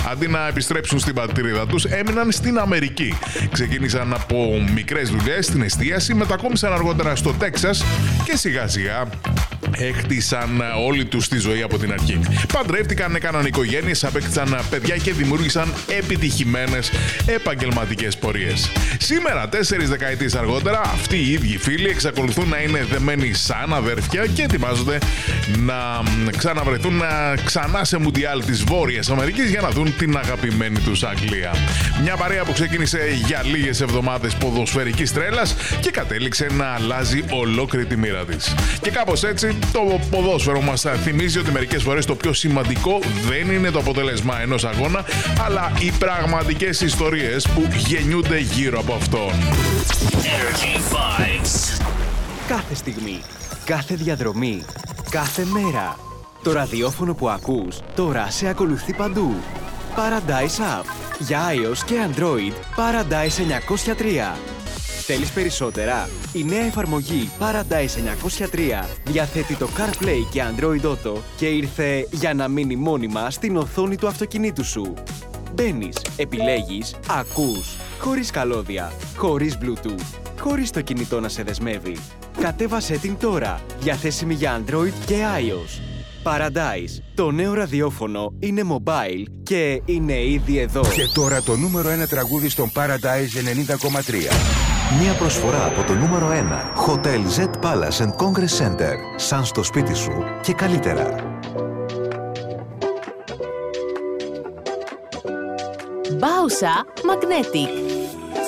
αντί να επιστρέψουν στην πατρίδα τους, έμειναν στην Αμερική. Ξεκίνησαν από μικρές δουλειές στην εστίαση, μετακόμισαν αργότερα στο Τέξας και σιγά σιγά έχτισαν όλη τους τη ζωή από την αρχή. Παντρεύτηκαν, έκαναν οικογένειες, απέκτησαν παιδιά και δημιούργησαν επιτυχημένες επαγγελματικές πορείες. Σήμερα, 4 δεκαετίες αργότερα, αυτοί οι ίδιοι φίλοι εξακολουθούν να είναι δεμένοι σαν αδέρφια και ετοιμάζονται να ξαναβρεθούν ξανά σε μουντιάλ της Βόρειας Αμερικής για να δουν την αγαπημένη τους Αγγλία. Μια παρέα που ξεκίνησε για λίγες εβδομάδες ποδοσφαιρικής τρέλας και κατέληξε να αλλάζει ολόκληρη τη μοίρα της. Και κάπως έτσι το ποδόσφαιρο μας θυμίζει ότι μερικές φορές το πιο σημαντικό δεν είναι το αποτέλεσμα ενός αγώνα, αλλά οι πραγματικές ιστορίες που γεννιούνται γύρω από αυτόν. Κάθε στιγμή, κάθε διαδρομή, κάθε μέρα. Το ραδιόφωνο που ακούς τώρα σε ακολουθεί παντού. Paradise App. Για iOS και Android, Paradise 903. Θέλεις περισσότερα? Η νέα εφαρμογή Paradise 903 διαθέτει το CarPlay και Android Auto και ήρθε για να μείνει μόνιμα στην οθόνη του αυτοκινήτου σου. Μπαίνεις, επιλέγεις, ακούς, χωρίς καλώδια, χωρίς Bluetooth, χωρίς το κινητό να σε δεσμεύει. Κατέβασέ την τώρα, διαθέσιμη για Android και iOS. Paradise, το νέο ραδιόφωνο είναι mobile και είναι ήδη εδώ. Και τώρα το νούμερο 1 τραγούδι στον Paradise 90,3. Μια προσφορά από το νούμερο 1 Hotel Z Palace and Congress Center. Σαν στο σπίτι σου και καλύτερα. Bausa Magnetic.